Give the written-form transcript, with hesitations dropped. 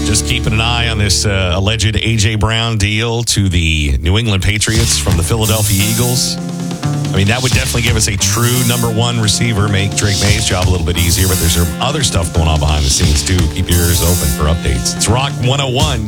Just keeping an eye on this alleged A.J. Brown deal to the New England Patriots from the Philadelphia Eagles. I mean, that would definitely give us a true number one receiver, make Drake May's job a little bit easier, but there's some other stuff going on behind the scenes, too. Keep your ears open for updates. It's Rock 101.